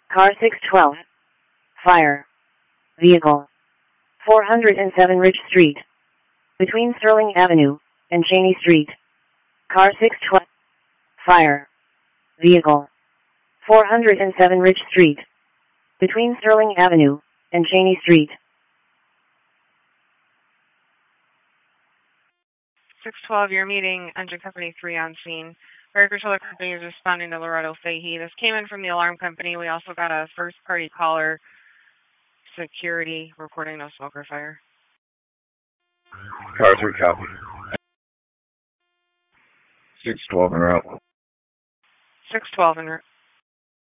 Car 612. Fire. Vehicle. 407 Ridge Street. Between Sterling Avenue and Cheney Street. Car 612. Fire. Vehicle. 407 Ridge Street. Between Sterling Avenue and Cheney Street. 612, you're meeting Engine Company 3 on scene. Fire Controller Company is responding to Loretto Fahey. This came in from the alarm company. We also got a first-party caller, security, reporting no smoke or fire. Car 3 copy. 612 en route. 612 en route.